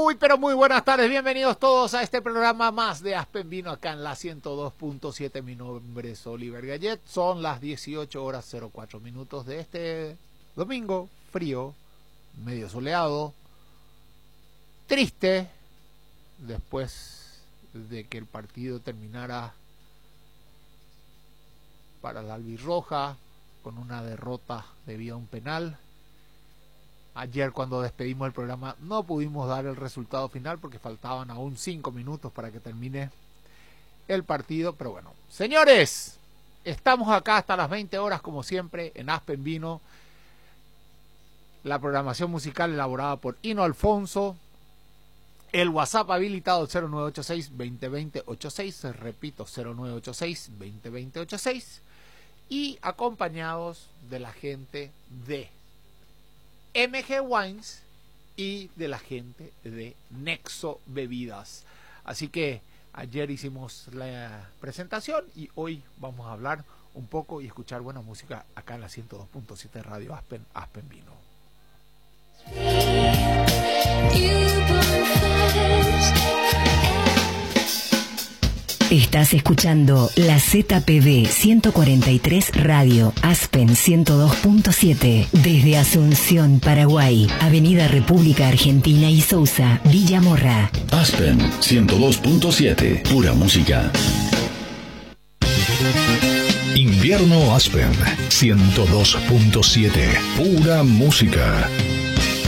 Muy pero muy buenas tardes, bienvenidos todos a este programa más de Aspen Vino acá en la 102.7. Mi nombre es Oliver Gallet, son las 18 horas 04 minutos de este domingo frío, medio soleado, triste, después de que el partido terminara para la albirroja con una derrota debido a un penal. Ayer cuando despedimos el programa no pudimos dar el resultado final porque faltaban aún 5 minutos para que termine el partido, pero bueno, señores, estamos acá hasta las 20 horas como siempre en Aspen Vino, la programación musical elaborada por Hino Alfonso, el WhatsApp habilitado 0986-2020-86, repito 0986-2020-86, y acompañados de la gente de MG Wines y de la gente de Nexo Bebidas. Así que ayer hicimos la presentación y hoy vamos a hablar un poco y escuchar buena música acá en la 102.7 Radio Aspen, Aspen Vino. Estás escuchando la ZPB 143 Radio Aspen 102.7 desde Asunción, Paraguay, Avenida República Argentina y Sousa, Villa Morra. Aspen 102.7, pura música. Invierno Aspen 102.7, pura música.